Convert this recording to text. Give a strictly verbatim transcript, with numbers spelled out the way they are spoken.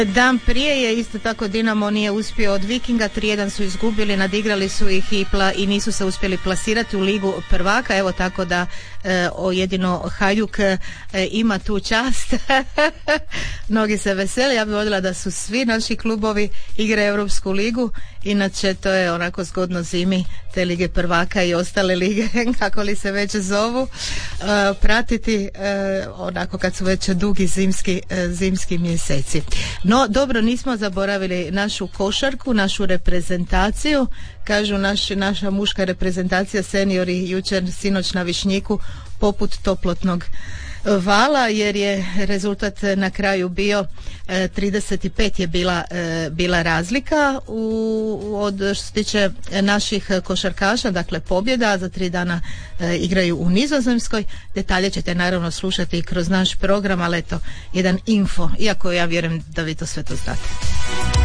Dan prije je isto tako Dinamo nije uspio od Vikinga, tri jedan su izgubili, nadigrali su ih i, pla, i nisu se uspjeli plasirati u ligu prvaka, evo tako da e, o, jedino Hajduk e, ima tu čast. Mnogi se veseli, ja bih voljela da su svi naši klubovi igre Europsku ligu, inače to je onako zgodno zimi te lige prvaka i ostale lige, kako li se već zovu, e, pratiti e, onako kad su već dugi zimski, e, zimski mjeseci. No dobro, nismo zaboravili našu košarku, našu reprezentaciju. Kažu naš, naša muška reprezentacija seniori jučer sinoć na Višnjiku poput toplotnog vala, jer je rezultat na kraju bio e, trideset pet je bila, e, bila razlika u, od što se tiče naših košarkaša, dakle pobjeda, za tri dana e, igraju u Nizozemskoj. Detalje ćete naravno slušati kroz naš program, ali eto, jedan info, iako ja vjerujem da vi to sve to znate.